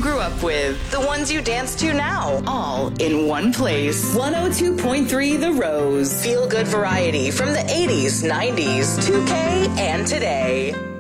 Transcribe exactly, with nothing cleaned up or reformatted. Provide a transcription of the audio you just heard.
grew up with, the ones you dance to now, all in one place. one oh two point three The Rose. Feel good variety from the eighties, nineties, two K, and today.